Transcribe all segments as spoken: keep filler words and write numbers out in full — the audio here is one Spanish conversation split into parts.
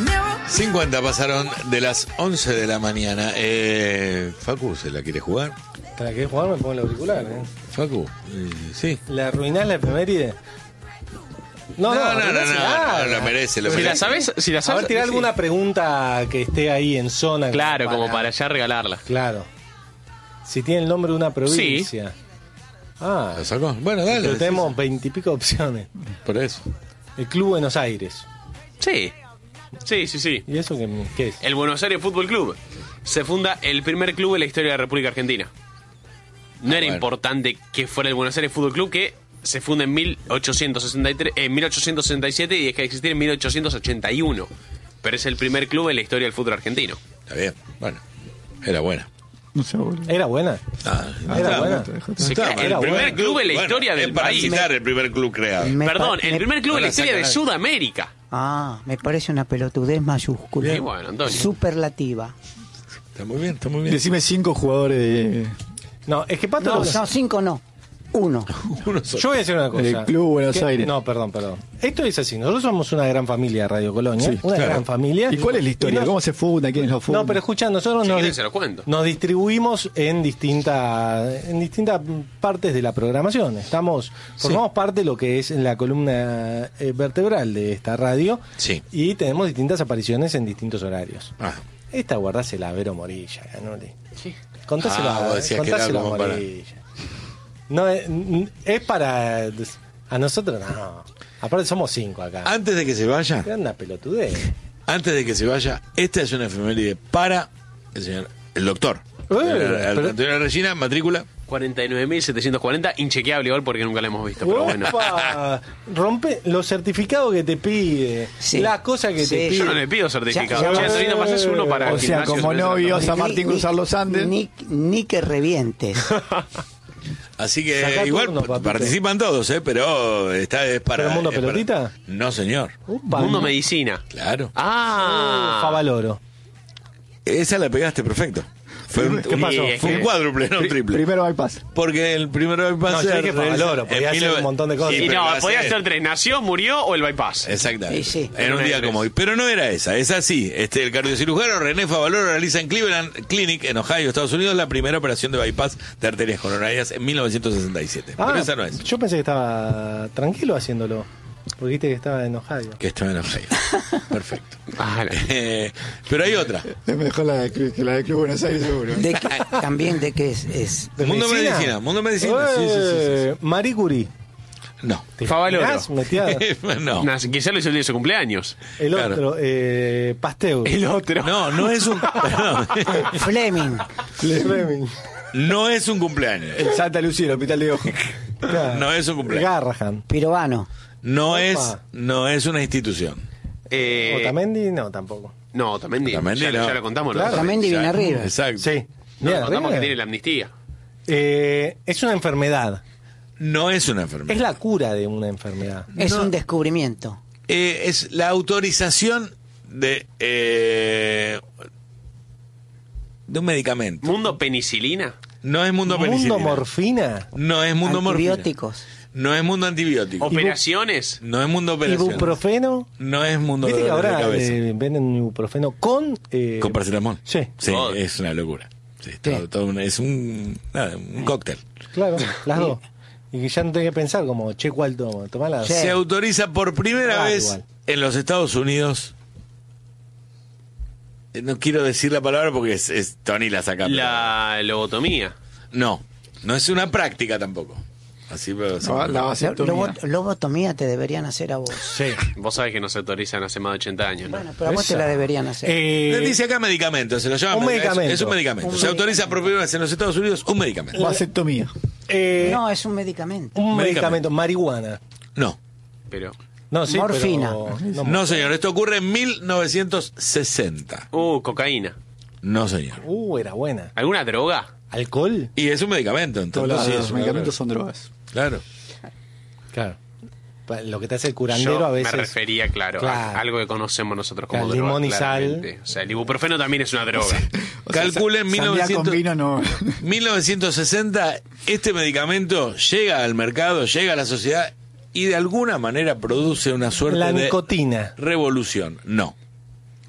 cincuenta pasaron de las once de la mañana. Eh, Facu, ¿se la quiere jugar? ¿Para qué jugar? Me pongo el auricular, ¿eh? Facu, eh, sí. ¿Le arruinás la efeméride? No, no, no, no, no, arruinásela. no, no, lo merece, lo Si merece. la sabes, si la A sabes. ver, tirar sí. alguna pregunta que esté ahí en zona. Claro, como para ya regalarla. Claro. Si tiene el nombre de una provincia. Ah, ¿Lo sacó? Bueno, dale. pero sí, tenemos veintipico opciones. sí. Por eso. El Club Buenos Aires. Sí. Sí, sí, sí. ¿Y eso qué, qué es? El Buenos Aires Fútbol Club. Se funda el primer club en la historia de la República Argentina. No Ah, era bueno. importante que fuera el Buenos Aires Fútbol Club, que se funda en mil ochocientos sesenta y tres, en mil ochocientos sesenta y siete y deja de existir en mil ochocientos ochenta y uno. Pero es el primer club en la historia del fútbol argentino. Está bien. Bueno, era buena. No sé, boludo. ¿Era buena? Ah, no Era está, buena. no está. Se crea mal. el primer club en la Bueno, historia es del para país. citar el primer club creado. Me Perdón, pa- el me- primer club no en la la historia de sacan. Sudamérica. Ah, me parece una pelotudez mayúscula. Y bueno, Antonio. Superlativa. Está muy bien, está muy bien. Decime cinco jugadores de, No, es que Pato... No, lo- no, cinco no. Uno. Uno solo. Yo voy a decir una cosa. del Club Buenos Que- Aires. No, perdón, perdón. Esto es así. Nosotros somos una gran familia, Radio Colonia. Sí, una claro. gran familia. ¿Y cuál es la historia? Y nos- ¿Cómo se funda? ¿Quiénes lo fundan? No, pero escucha, nosotros Si nos, quieren di- se lo cuento. nos distribuimos en distintas en distintas partes de la programación. Estamos formamos parte de lo que es la columna eh, vertebral de esta radio. Sí. Y tenemos distintas apariciones en distintos horarios. Ah, Esta guardásela a Vero Morilla, Ganoli. Sí. Contásela, Ah, vos decías que era contásela a como para- Morilla. No, es, es para... A nosotros no. Aparte somos cinco acá. antes de que se vaya, Era una pelotudez. antes de que se vaya, esta es una efeméride para el señor, el doctor. Eh, el, pero- Antonio Regina, matrícula. cuarenta y nueve mil setecientos cuarenta, inchequeable igual porque nunca la hemos visto, pero bueno. Opa, rompe los certificados que te pide, Sí. las cosas que Sí. te pide. Yo no le pido certificado. Ya- ya- Che, Antonito, pasás uno para O sea, gimnasio, como cerveza, novio, café. San Martín Ni- cruzar los Andes. Ni, ni que revientes. Así que Sacá igual turno, papito. participan todos, ¿eh? Pero esta es para. ¿Pero Mundo es para- Pelotita? No, señor. Upa, Mundo no. Medicina. Claro. Ah. Favaloro. Esa la pegaste perfecto. Fue un, ¿Qué un- pasó? Fue un cuádruple, no un triple. Primero bypass. Porque el primero bypass No, yo era dije real- Favaloro, podía en ser mil- un montón de cosas. Y pero no, va a podía ser- ser tres. Nació, murió o el bypass. Exactamente. Sí, sí. En Una un de día tres. como hoy. Pero no era esa. Es así. Este, el cardiocirujano René Favaloro realiza en Cleveland Clinic, en Ohio, Estados Unidos, la primera operación de bypass de arterias coronarias en mil novecientos sesenta y siete. Ah, Pero esa no es. yo pensé que estaba tranquilo haciéndolo. Porque viste que estaba en Ohio. Que estaba en Ohio. Perfecto. Ah, la- Eh, pero hay otra. Es mejor la de, Club- que la de Club Buenos Aires, seguro. ¿De qué- también de qué es. es. ¿De Mundo medicina. Mundo medicina. Sí, sí, sí, sí, Eh, Marie Curie. sí. No. ¿Te Favaloro. imaginás? Metía no. Nah, quizá lo hizo el día de su cumpleaños. el Claro. otro, eh, Pasteur. El otro. No, no es un. perdón. Fleming. Fleming. No es un cumpleaños. El Santa Lucía, el hospital de ojo. Claro. No es un cumpleaños. Garrahan. Pirobano. No Opa. es, no es una institución. Eh, Otamendi, no, tampoco. no, Otamendi. Otamendi ya, no. ya lo contamos, ¿no? Claro. Otamendi viene Exacto. arriba. Exacto. Sí. No, Mira, lo contamos arriba. que tiene la amnistía. Eh, es una enfermedad. No es una enfermedad. Es la cura de una enfermedad. Es No. un descubrimiento. Eh, es la autorización de eh, de un medicamento. Mundo Penicilina. No es mundo Mundo penicilina. morfina. No es mundo morfina. Antibióticos. No es mundo antibiótico. Operaciones. No es mundo operación. Ibuprofeno. No es mundo Viste que dolor de ahora cabeza. eh, venden ibuprofeno con... eh, Con paracetamol. Sí. Sí, Oh. es una locura. Sí, Sí. todo- todo un- es un, nada, un cóctel. Claro, las dos. Y que ya no tenés que pensar como, che, ¿cuál tomo? Tomá las... Sí. Se autoriza por primera Ah, vez igual. en los Estados Unidos. Eh, No quiero decir la palabra porque es, es Tony la saca. pero- La lobotomía. No, no es una práctica tampoco. Así, pero La, la vasectomía. Lobo- Lobotomía te deberían hacer a vos. Sí. Vos sabés que no se autorizan hace más de ochenta años, ¿no? Bueno, pero a vos Esa. te la deberían hacer. Eh, Dice acá medicamento, se lo llama un medica- es- medicamento. Es, un medicamento. Un se autoriza medicamento. por primera vez en los Estados Unidos un medicamento. Vasectomía. eh, No, es un medicamento. un medicamento. medicamento, marihuana. No, Pero. No, sí, Morfina. pero- no señor, esto ocurre en mil novecientos sesenta. Uh, cocaína. No señor. Uh, era buena. ¿Alguna droga? ¿Alcohol? Y es un medicamento, Todos entonces. los, sí, es los una medicamentos droga. son drogas. Claro. Claro. Pa- Lo que te hace el curandero Yo a veces... me refería, claro, Claro. a algo que conocemos nosotros como Claro, droga. limón y sal. claramente. O sea, el ibuprofeno también es una droga. O sea, Calculen sa- sandía mil novecientos con vino no. mil novecientos sesenta, este medicamento llega al mercado, llega a la sociedad y de alguna manera produce una suerte La de nicotina. revolución. No.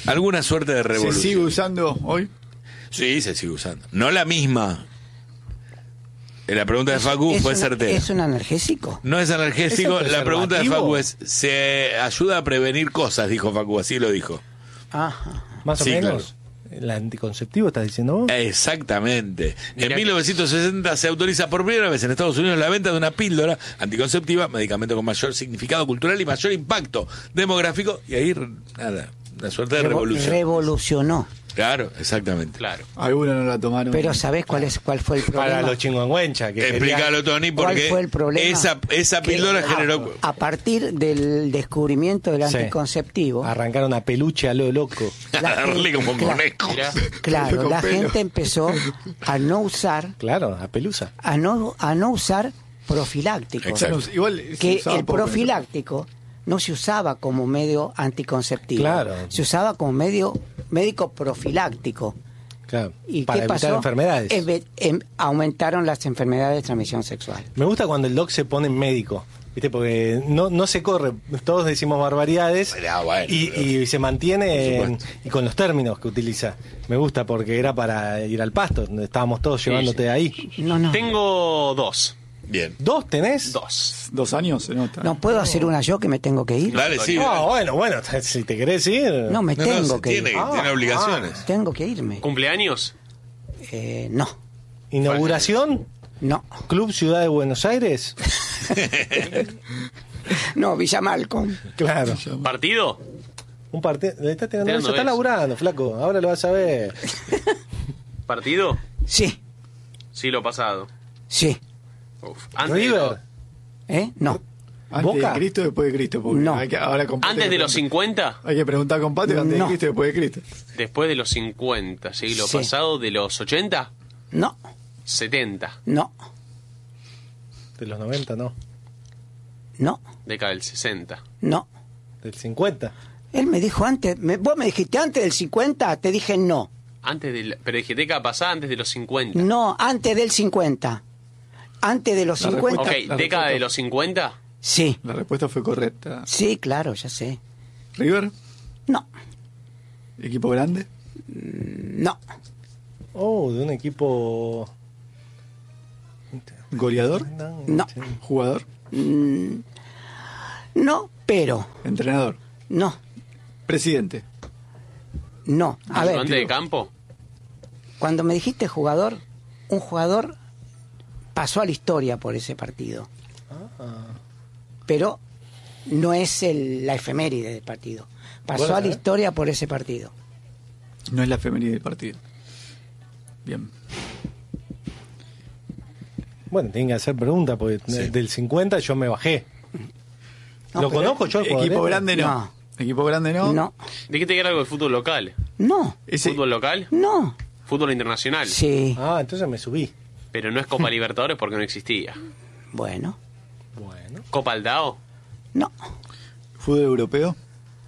Alguna suerte de ¿Se revolución. sigue usando hoy? Sí, se sigue usando. No la misma. Eh, La pregunta de Facu ¿Es fue un- certera. ¿Es un analgésico? No es analgésico. ¿Es un La pregunta de preservativo? Facu es: ¿se ayuda a prevenir cosas? Dijo Facu, así lo dijo. Ajá. Más o Sí, menos. ¿El anticonceptivo estás diciendo vos? Exactamente. Mirá En que- mil novecientos sesenta se autoriza por primera vez en Estados Unidos la venta de una píldora anticonceptiva, medicamento con mayor significado cultural y mayor impacto demográfico. Y ahí, nada, una suerte de Revo- revolución. Revolucionó. Claro, exactamente. Claro. Algunos no la tomaron. Pero ¿sabés cuál es cuál fue el problema? Para los chingüengüencha. que Explícalo, Tony, ¿Cuál porque fue el problema? esa, esa Que píldora a- generó... A partir del descubrimiento del Sí. anticonceptivo, arrancaron a peluche a lo loco. la Darle gente- como un claro, conejo. Mirá. claro, Con la pelo. gente empezó a no usar, Claro, a pelusa. a no, a no usar profilácticos. Exacto. No, igual se Que usaba el poco profiláctico no se usaba como medio anticonceptivo. Claro. Se usaba como medio médico profiláctico. Claro. ¿Y para qué evitar pasó? enfermedades. Eve- em- aumentaron las enfermedades de transmisión sexual. Me gusta cuando el doc se pone en médico. ¿Viste? Porque no, no se corre. Todos decimos barbaridades. Ah, bueno, y, pero- y se mantiene Por en- supuesto. y con los términos que utiliza. Me gusta porque era para ir al pasto. Donde estábamos todos llevándote sí. ahí. No, no. Tengo dos. Bien. ¿Dos tenés? Dos. Dos años se nota. No puedo hacer una yo que me tengo que ir. Dale, sí. No, bueno, bueno. Si te querés ir. No, me No, no, tengo se que tiene, ir. Ah, tiene obligaciones. Tengo que irme. ¿Cumpleaños? Eh, no, Inauguración. no. Club Ciudad de Buenos Aires. No, Villa Malcolm. Claro. ¿Partido? Un partido. Está, teniendo Teniendo eso, está eso. laburando, flaco. Ahora lo vas a ver. ¿Partido? Sí, Siglo pasado. sí. Uf. Antes, de River. lo- ¿Eh? No. ¿Antes ¿Boca? de Cristo o después de Cristo? Porque No. hay que, ahora con Pate antes hay de que los preguntar- cincuenta. Hay que preguntar con Pate antes No. de Cristo y después de Cristo. Después de los cincuenta. Siglo Sí. pasado. ¿De los ochenta? No, setenta. no, De los noventa, no. no, Década del sesenta. no. Del cincuenta. Él me dijo antes, me- vos me dijiste antes del cincuenta, te dije no. Antes del, pero dije década pasada, antes de los cincuenta. No, antes del cincuenta. Antes de los La cincuenta. Ok, La década respuesta- de los cincuenta. Sí, La respuesta fue correcta. sí, claro, ya sé. River, No, equipo grande. no, Oh, de un equipo. Goleador, no, jugador, no, pero, entrenador, no, presidente. no. A ver, Ayudante de campo. cuando me dijiste jugador, un jugador pasó a la historia por ese partido. Pero no es el- la efeméride del partido. Pasó Bueno, a la ¿eh? historia por ese partido. No es la femenina del partido. Bien. Bueno, tienen que hacer preguntas porque Sí. del cincuenta yo me bajé. No, ¿Lo pero- conozco yo? el Equipo jugador? grande no. No. Equipo grande no. No, Dijiste que era algo de fútbol local. no, Ese- ¿Fútbol local? no. Fútbol internacional. Sí, Ah, entonces me subí. Pero no es Copa Libertadores porque no existía. bueno, Bueno. ¿Copa Aldao? no, Fútbol europeo.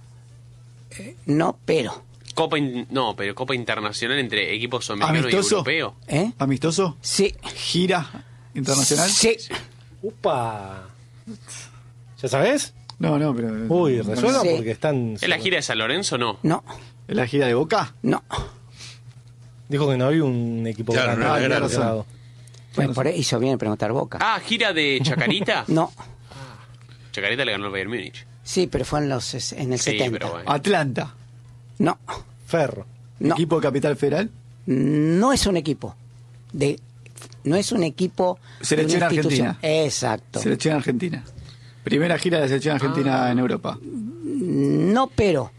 no, pero. Copa in- no, pero Copa Internacional entre equipos sudamericanos y ¿Amistoso? europeos. ¿Eh? Amistoso. Sí. Gira internacional. Sí. Upa. ¿Ya sabes? No, no, pero. Uy, no, resuelvan Sí. porque están. ¿Es la gira de San Lorenzo o no? No, ¿Es la gira de Boca? no. Dijo que no había un equipo Claro, grande. no era del grande. otro lado. Bueno, por ahí hizo bien preguntar Boca. Ah, gira de Chacarita. No. Chacarita le ganó el Bayern Múnich. Sí, pero fue en los ses- en el Sí, setenta. pero bueno. Atlanta. No, Ferro. no. Equipo de Capital Federal. No es un equipo. De, no es un equipo. de Selección una institución. Argentina. Exacto. Selección Argentina. Primera gira de la selección argentina Ah. en Europa. No, pero.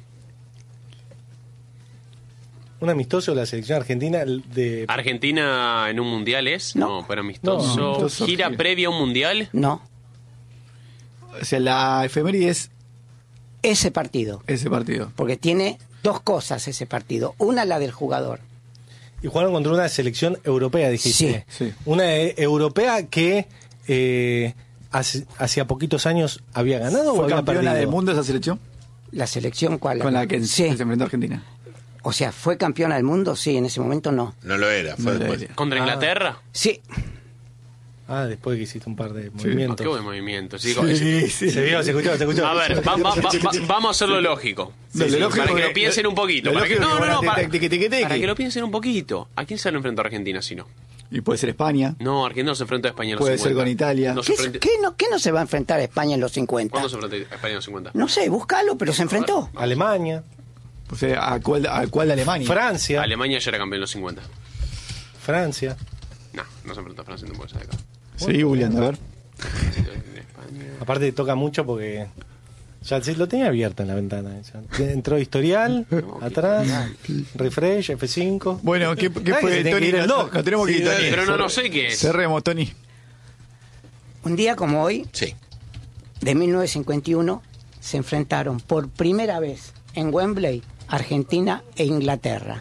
Un amistoso de la selección argentina de. ¿Argentina en un mundial es? No. No, pero amistoso. No, amistoso, ¿Gira gira. previa a un mundial? No. O sea, la efeméride es Ese partido. ese partido. Porque tiene dos cosas ese partido. Una, la del jugador. Y jugaron contra una selección europea, dijiste. Sí, sí. Una eh, europea que eh, hace, hacía poquitos años había ganado o ¿Fue había campeona perdido. del mundo esa selección? La selección, ¿cuál? Con la que Sí. se enfrentó a Argentina. O sea, ¿fue campeona del mundo? Sí, en ese momento no. No lo era, fue No lo después. era. ¿Contra Ah. Inglaterra? Sí. Ah, después que hiciste un par de Ah, movimientos. qué buen movimiento, chicos. Sí, sí. Se vio, se escuchó, se escuchó. A ver, va- va- va- va- vamos a hacerlo lógico. Sí, sí, para lógico que lo que- piensen un poquito. lo Para que, lógico no, que no, no, van a para, tiqui, tiqui, tiqui. para que lo piensen un poquito. ¿A quién se lo enfrentó Argentina si no? Y puede ser España. No, Argentina no se enfrentó a España en los Puede cincuenta. ser con Italia. No se ¿Qué, enfrentó- qué no, ¿Qué no se va a enfrentar a España en los cincuenta? ¿Cuándo se enfrentó a España en los cincuenta? No sé, búscalo, pero se enfrentó. Alemania, O sea, ¿a cuál, a cuál de Alemania? Francia, Alemania ya era campeón en los cincuenta. Francia. No, no se enfrentó a Francia en esa década. Seguí googleando, a ver. España. Aparte toca mucho porque ya se- lo tenía abierto en la ventana. Ya. Entró historial, atrás, refresh, F cinco. Bueno, ¿qué, qué Ah, que fue, se tiene Tony? que ir el No, doc. no tenemos que Sí, ir, Tony. dale. Pero no, no sé qué es. Cerremos, Tony. Un día como hoy, Sí. de mil novecientos cincuenta y uno, se enfrentaron por primera vez en Wembley Argentina e Inglaterra.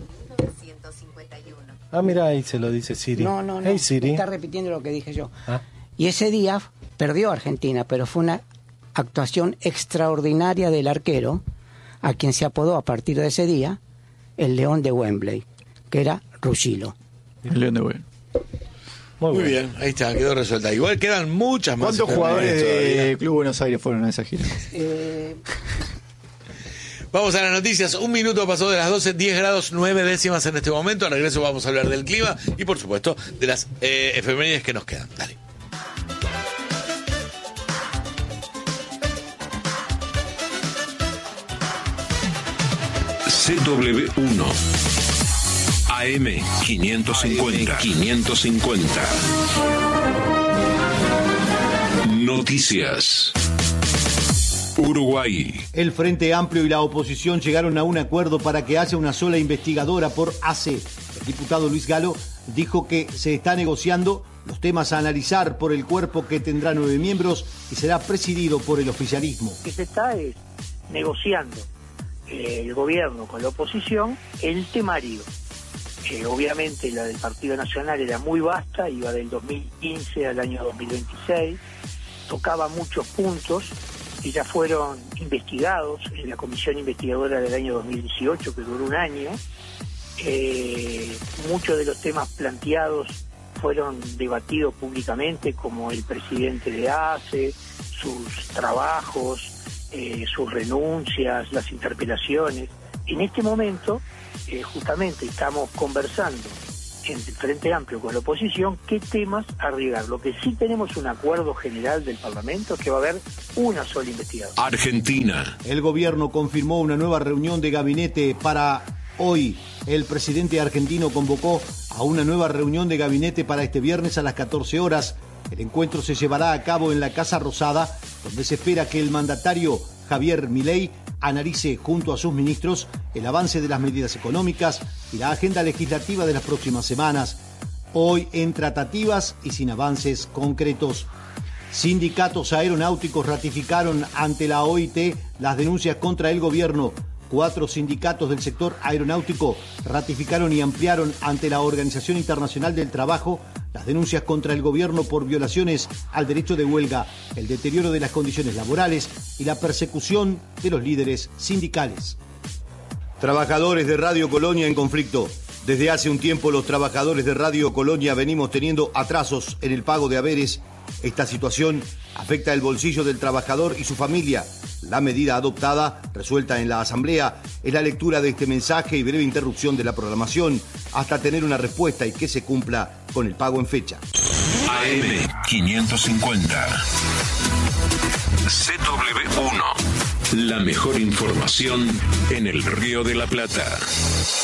Ah, mira, ahí se lo dice Siri. No, no, no. Hey, Siri. Está repitiendo lo que dije yo. Ah. Y ese día perdió Argentina, pero fue una actuación extraordinaria del arquero, a quien se apodó a partir de ese día el León de Wembley, que era Ruggilo. El León de Bueno. Muy, Muy bueno. bien, ahí está, quedó resuelta. Igual quedan muchas más. ¿Cuántos jugadores efemérides todavía. de Club Buenos Aires fueron a esa gira? Eh, Vamos a las noticias. Un minuto pasó de las doce, diez grados, nueve décimas en este momento. Al regreso vamos a hablar del clima y, por supuesto, de las eh, efemérides que nos quedan. Dale. C W uno A M quinientos cincuenta. quinientos cincuenta. Noticias. Uruguay. El Frente Amplio y la oposición llegaron a un acuerdo para que haya una sola investigadora por A C. El diputado Luis Galo dijo que se está negociando los temas a analizar por el cuerpo que tendrá nueve miembros y será presidido por el oficialismo. que se está es negociando eh, el gobierno con la oposición el temario. Eh, obviamente la del Partido Nacional era muy vasta, iba del dos mil quince al año dos mil veintiséis, tocaba muchos puntos que ya fueron investigados en la comisión investigadora del año dos mil dieciocho, que duró un año. Eh, muchos de los temas planteados fueron debatidos públicamente, como el presidente de A C E, sus trabajos, eh, sus renuncias, las interpelaciones. En este momento, eh, justamente estamos conversando entre el Frente Amplio con la oposición qué temas arriesgar. Lo que sí tenemos un acuerdo general del Parlamento es que va a haber una sola investigadora. Argentina. El gobierno confirmó una nueva reunión de gabinete para hoy. El presidente argentino convocó a una nueva reunión de gabinete para este viernes a las catorce horas. El encuentro se llevará a cabo en la Casa Rosada, donde se espera que el mandatario Javier Milei analice junto a sus ministros el avance de las medidas económicas y la agenda legislativa de las próximas semanas. Hoy en tratativas y sin avances concretos. Sindicatos aeronáuticos ratificaron ante la O I T las denuncias contra el gobierno. Cuatro sindicatos del sector aeronáutico ratificaron y ampliaron ante la Organización Internacional del Trabajo las denuncias contra el gobierno por violaciones al derecho de huelga, el deterioro de las condiciones laborales y la persecución de los líderes sindicales. Trabajadores de Radio Colonia en conflicto. Desde hace un tiempo los trabajadores de Radio Colonia venimos teniendo atrasos en el pago de haberes. Esta situación afecta el bolsillo del trabajador y su familia. La medida adoptada, resuelta en la Asamblea, es la lectura de este mensaje y breve interrupción de la programación hasta tener una respuesta y que se cumpla con el pago en fecha. A M quinientos cincuenta. C W uno. La mejor información en el Río de la Plata.